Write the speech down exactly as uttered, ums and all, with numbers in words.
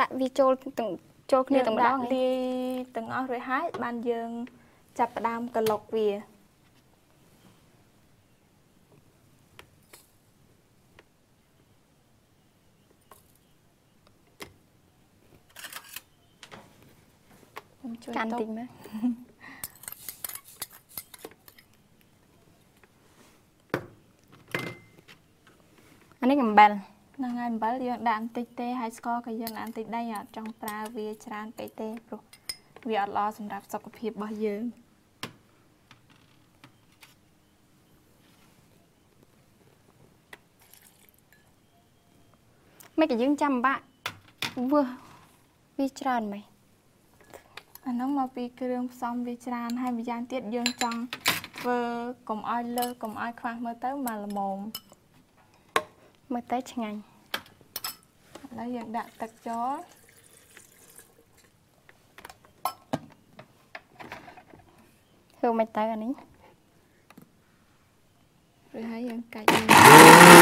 ដាក់វាចូលទាំងចូលគ្នាទាំងម្ដងលាយទាំងអស់រួចហើយបានយើងចាប់ផ្ដើមកឡុកវាកាន់តិចមើលអានេះអំបិលហ្នឹងហើយអំបិលយើងដាក់បន្តិចទេហើយស្ករក៏យើងដាក់បន្តិចដែរអត់ចង់ប្រើវាច្រើនពេកទេព្រោះវាអត់ល្អសម្រាប់សុខភាពរបស់យើងមិនក៏យើងចាំបាក់វើវាច្រើនមែនអានោះមកពីគ្រឿងផ្សំវាច្រើនហើយម្យ៉ាងទៀតយើងចង់ធ្វើកុំឲ្យលើសកុំឲ្យខ្វះមើលទៅមកល្មមមើលទៅឆ្ងាញ់ឥឡូវយើងដាក់ទឹកចូលធ្វើមិនទៅអានេះរួចហើយយើងកាច់